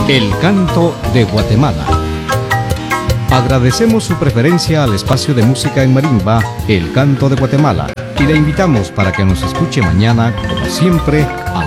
El canto de Guatemala. Agradecemos su preferencia al espacio de música en marimba, El Canto de Guatemala, y le invitamos para que nos escuche mañana, como siempre, a